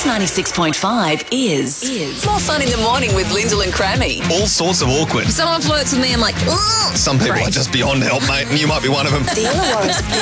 Kiss 96.5 is more fun in the morning with Lyndall and Crammy. All sorts of awkward. Someone flirts with me, I'm like, ugh. Some people are just beyond help, mate, and you might be one of them. The Illawarra's